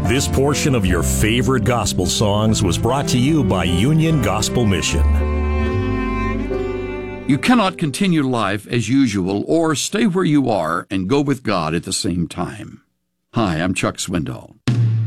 This portion of your favorite gospel songs was brought to you by Union Gospel Mission. You cannot continue life as usual or stay where you are and go with God at the same time. Hi, I'm Chuck Swindoll.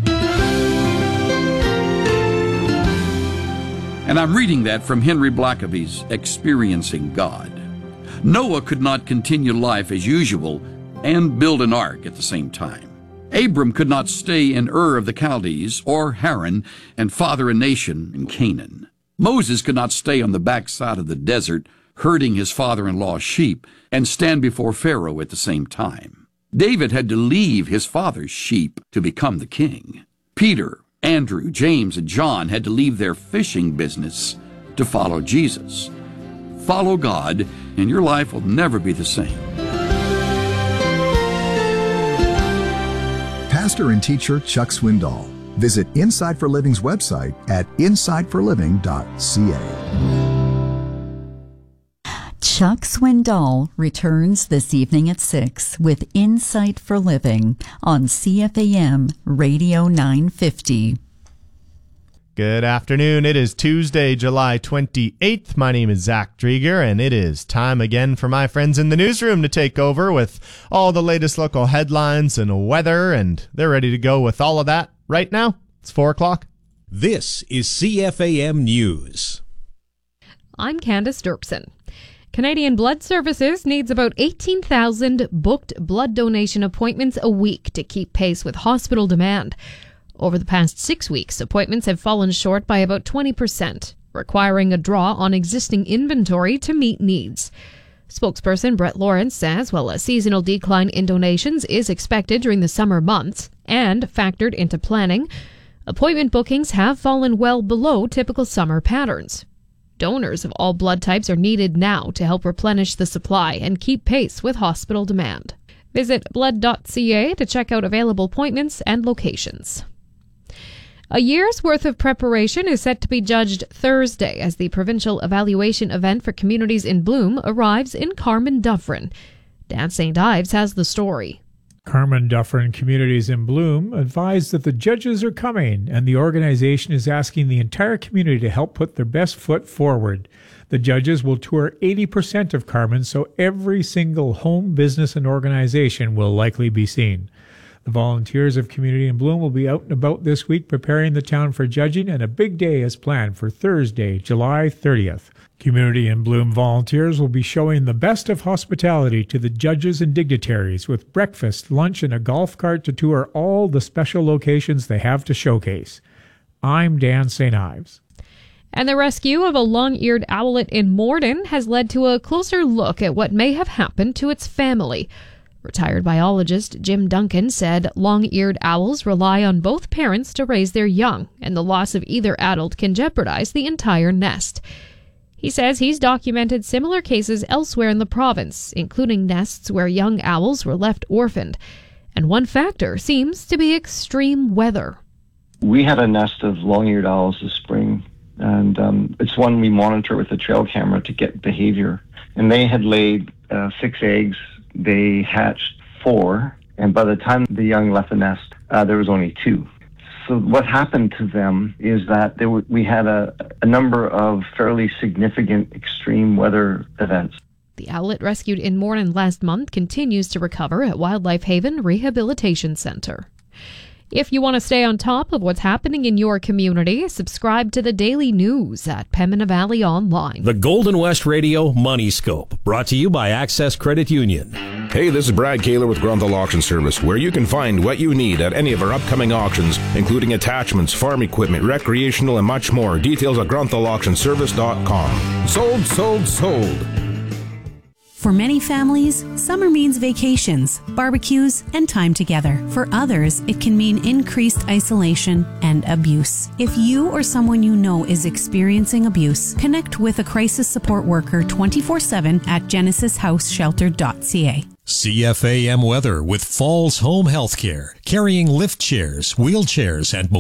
And I'm reading that from Henry Blackaby's Experiencing God. Noah could not continue life as usual and build an ark at the same time. Abram could not stay in Ur of the Chaldees or Haran and father a nation in Canaan. Moses could not stay on the backside of the desert herding his father-in-law's sheep and stand before Pharaoh at the same time. David had to leave his father's sheep to become the king. Peter, Andrew, James, and John had to leave their fishing business to follow Jesus. Follow God, and your life will never be the same. Pastor and teacher Chuck Swindoll. Visit Insight for Living's website at insightforliving.ca. Chuck Swindoll returns this evening at 6 with Insight for Living on CFAM Radio 950. Good afternoon. It is Tuesday, July 28th. My name is Zach Drieger, and it is time again for my friends in the newsroom to take over with all the latest local headlines and weather, and they're ready to go with all of that right now. It's 4 o'clock. This is CFAM News. I'm Candace Derpson. Canadian Blood Services needs about 18,000 booked blood donation appointments a week to keep pace with hospital demand. Over the past 6 weeks, appointments have fallen short by about 20%, requiring a draw on existing inventory to meet needs. Spokesperson Brett Lawrence says while a seasonal decline in donations is expected during the summer months and factored into planning, appointment bookings have fallen well below typical summer patterns. Donors of all blood types are needed now to help replenish the supply and keep pace with hospital demand. Visit blood.ca to check out available appointments and locations. A year's worth of preparation is set to be judged Thursday as the provincial evaluation event for communities in bloom arrives in Carman Dufferin. Dan St. Ives has the story. Carman Dufferin Communities in Bloom advised that the judges are coming, and the organization is asking the entire community to help put their best foot forward. The judges will tour 80% of Carman, so every single home, business, and organization will likely be seen. The volunteers of Community in Bloom will be out and about this week preparing the town for judging, and a big day is planned for Thursday, July 30th. Community in Bloom volunteers will be showing the best of hospitality to the judges and dignitaries with breakfast, lunch, and a golf cart to tour all the special locations they have to showcase. I'm Dan St. Ives. And the rescue of a long-eared owlet in Morden has led to a closer look at what may have happened to its family. Retired biologist Jim Duncan said long-eared owls rely on both parents to raise their young, and the loss of either adult can jeopardize the entire nest. He says he's documented similar cases elsewhere in the province, including nests where young owls were left orphaned. And one factor seems to be extreme weather. We had a nest of long-eared owls this spring, and it's one we monitor with a trail camera to get behavior. And they had laid 6 eggs. They hatched 4, and by the time the young left the nest, there was only 2. So what happened to them is that we had a number of fairly significant extreme weather events. The owlet rescued in Morden last month continues to recover at Wildlife Haven Rehabilitation Center. If you want to stay on top of what's happening in your community, subscribe to the Daily News at Pembina Valley Online. The Golden West Radio Money Scope, brought to you by Access Credit Union. Hey, this is Brad Kaler with Grunthal Auction Service, where you can find what you need at any of our upcoming auctions, including attachments, farm equipment, recreational, and much more. Details at grunthauauctionservice.com. Sold, sold, sold. For many families, summer means vacations, barbecues, and time together. For others, it can mean increased isolation and abuse. If you or someone you know is experiencing abuse, connect with a crisis support worker 24/7 at genesishouseshelter.ca. CFAM weather with Falls Home Healthcare, carrying lift chairs, wheelchairs, and